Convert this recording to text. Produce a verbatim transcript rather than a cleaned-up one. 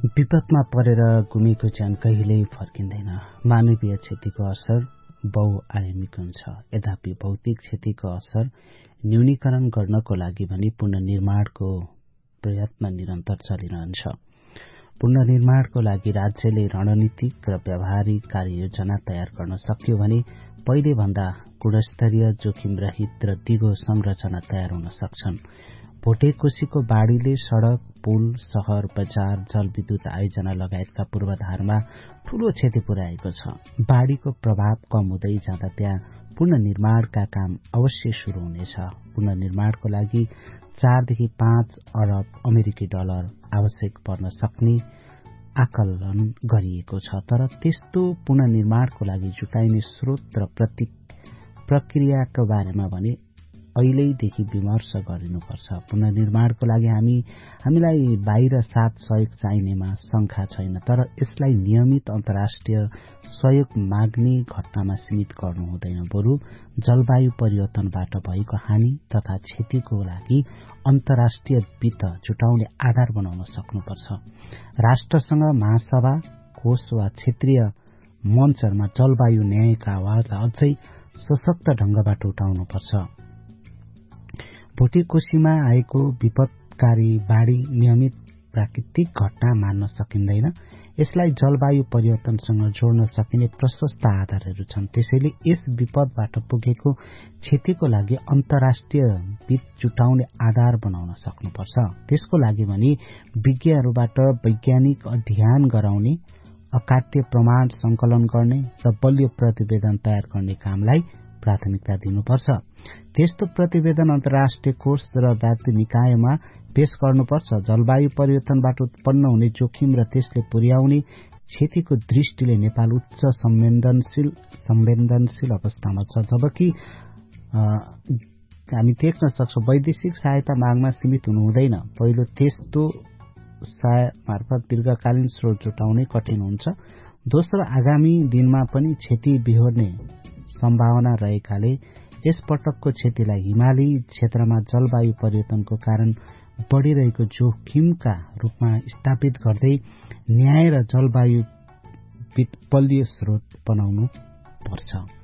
विपदमा परेर गुमेको ज्यान कहिल्यै फर्किँदैन। मानवीय क्षतिको असर बहुआयामिक हुन्छ। यद्यपि भौतिक क्षतिको असर न्यूनीकरण गर्नको लागि भने पुनर्निर्माणको प्रयत्न निरन्तर चलिरहन्छ। पुनर्निर्माणको लागि राज्यले रणनीतिक र व्यावहारिक कार्ययोजना तयार गर्न सक्यो भने पहिले भन्दा गुणस्तरीय, जोखिम रहित र दिगो संरचना तयार हुन सक्छन्। भोटेकोशीको बाढ़ीले सड़क, पुल, शहर, बजार, जलविद्युत आयोजना लगायतका पूर्वाधारमा ठूलो क्षति पुर्याएको छ। बाढ़ीको प्रभाव कम हुँदै जाँदा त्यहाँ पुनर्निर्माणका काम अवश्य शुरू हुनेछ। पुनर्निर्माणको लागि चारदेखि पाँच अरब अमेरिकी डलर आवश्यक पर्न सक्ने आकलन गरिएको छ। तर त्यस्तो पुनर्निर्माणको लागि जुटाइने स्रोत र प्रक्रियाको बारेमा भने अहिलेदेखि विमर्श गरिनुपर्छ। पुनर्निर्माणको लागि हामी हामीलाई बाहिर साथ सहयोग चाहिनेमा शंका छैन, तर यसलाई नियमित अन्तर्राष्ट्रिय सहयोग माग्ने घटनामा सीमित गर्नु हुँदैन। बरु जलवायु परिवर्तनबाट भएको हानि तथा क्षतिको लागि अन्तर्राष्ट्रिय वित्त जुटाउने आधार बनाउन सक्नुपर्छ। राष्ट्रसँग महासभा, कोष वा क्षेत्रीय मञ्चमा जलवायु न्यायका आवाजलाई अझै सशक्त ढंगबाट उठाउनुपर्छ। भोटेकोशीमा आएको विपदकारी बाढ़ी नियमित प्राकृतिक घटना मान्न सकिँदैन। यसलाई जलवायु परिवर्तनसँग जोड्न सकिने प्रशस्त आधारहरू छन्। त्यसैले यस विपदबाट पुगेको क्षतिको लागि अन्तर्राष्ट्रिय वित्त जुटाउने आधार बनाउन सक्नुपर्छ। त्यसको लागि भने विज्ञहरूबाट वैज्ञानिक अध्ययन गराउने, अकाट्य प्रमाण संकलन गर्ने र बलियो प्रतिवेदन तयार गर्ने कामलाई प्राथमिकता दिनुपर्छ। त्यस्तो प्रतिवेदन अन्तर्राष्ट्रिय कोष र राज्य निकायमा पेश गर्नुपर्छ। जलवायु परिवर्तनबाट उत्पन्न हुने जोखिम र त्यसले पुर्याउने क्षतिको दृष्टिले नेपाल उच्च संवेदनशील संवेदनशील अवस्थामा छ। जबकि हामी देख्न सक्छौं वैदेशिक सहायता मागमा सीमित हुनु हुँदैन। पहिलो त्यस्तो सहायता मार्फत दीर्घकालीन स्रोत जुटाउनै कठिन हुन्छ। दोस्रो, आगामी दिनमा पनि क्षति बिहोर्ने सम्भावना रहेकाले यस पटकको क्षतिलाई हिमाली क्षेत्रमा जलवायु परिवर्तनको कारण बढ़िरहेको जोखिमका रूपमा स्थापित गर्दै न्याय र जलवायु बलियो स्रोत बनाउनु पर्छ।